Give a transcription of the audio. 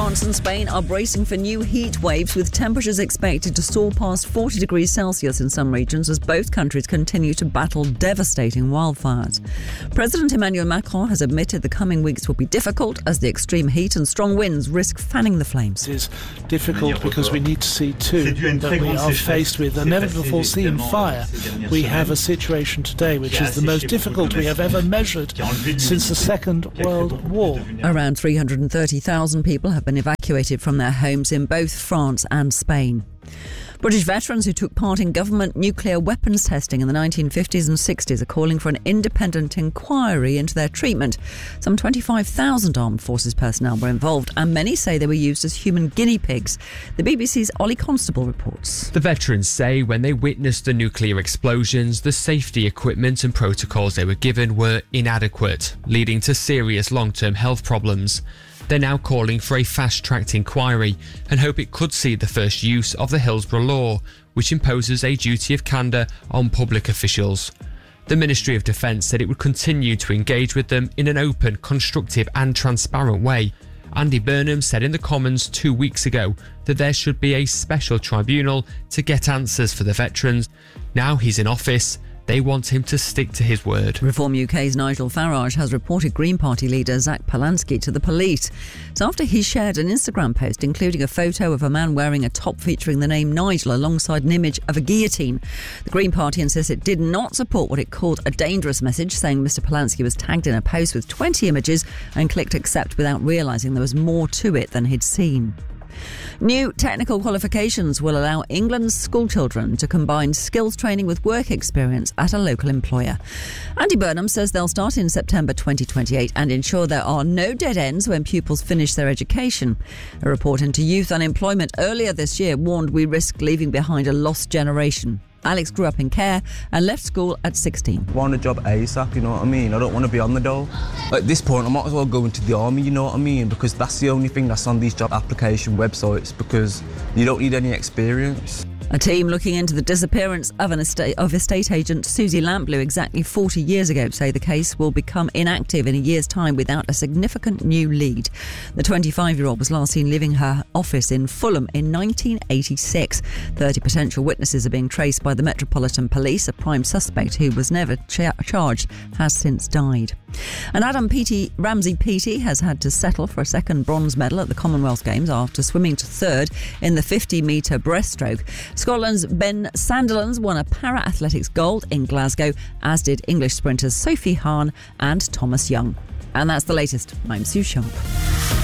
France and Spain are bracing for new heat waves, with temperatures expected to soar past 40 degrees Celsius in some regions as both countries continue to battle devastating wildfires. President Emmanuel Macron has admitted the coming weeks will be difficult as the extreme heat and strong winds risk fanning the flames. It is difficult because we need to see too that we are faced with a never-before-seen fire. We have a situation today which is the most difficult we have ever measured since the Second World War. Around 330,000 people have been evacuated from their homes in both France and Spain. British veterans who took part in government nuclear weapons testing in the 1950s and 60s are calling for an independent inquiry into their treatment. Some 25,000 armed forces personnel were involved, and many say they were used as human guinea pigs. The BBC's Ollie Constable reports. The veterans say when they witnessed the nuclear explosions, the safety equipment and protocols they were given were inadequate, leading to serious long-term health problems. They're now calling for a fast-tracked inquiry and hope it could see the first use of the Hillsborough Law, which imposes a duty of candour on public officials. The Ministry of Defence said it would continue to engage with them in an open, constructive and transparent way. Andy Burnham said in the Commons 2 weeks ago that there should be a special tribunal to get answers for the veterans. Now he's in office, they want him to stick to his word. Reform UK's Nigel Farage has reported Green Party leader Zach Polansky to the police. It's after he shared an Instagram post including a photo of a man wearing a top featuring the name Nigel alongside an image of a guillotine. The Green Party insists it did not support what it called a dangerous message, saying Mr Polansky was tagged in a post with 20 images and clicked accept without realising there was more to it than he'd seen. New technical qualifications will allow England's schoolchildren to combine skills training with work experience at a local employer. Andy Burnham says they'll start in September 2028 and ensure there are no dead ends when pupils finish their education. A report into youth unemployment earlier this year warned we risk leaving behind a lost generation. Alex grew up in care and left school at 16. I want a job ASAP, you know what I mean? I don't want to be on the dole. At this point, I might as well go into the army, you know what I mean? Because that's the only thing that's on these job application websites, because you don't need any experience. A team looking into the disappearance of estate agent Susie Lamplew exactly 40 years ago say the case will become inactive in a year's time without a significant new lead. The 25-year-old was last seen leaving her office in Fulham in 1986. 30 potential witnesses are being traced by the Metropolitan Police. A prime suspect who was never charged has since died. And Adam Ramsey Peaty has had to settle for a second bronze medal at the Commonwealth Games after swimming to third in the 50-metre breaststroke. Scotland's Ben Sandilands won a para-athletics gold in Glasgow, as did English sprinters Sophie Hahn and Thomas Young. And that's the latest. I'm Sue Sharp.